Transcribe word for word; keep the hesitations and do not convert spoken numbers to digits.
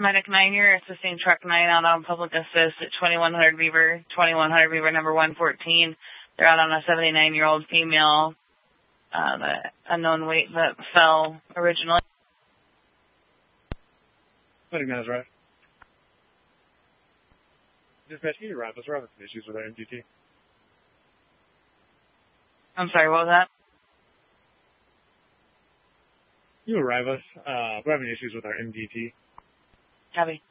Medic nine, you're assisting truck nine out on public assist at twenty-one hundred Beaver, twenty-one hundred Beaver number one fourteen. They're out on a seventy-nine-year-old female, uh, the unknown weight that fell originally. Medic nine is right. Dispatch, can you arrive us? We're having some issues with our M D T. I'm sorry, what was that? You arrive us. Uh, we're having issues with our M D T. Copy.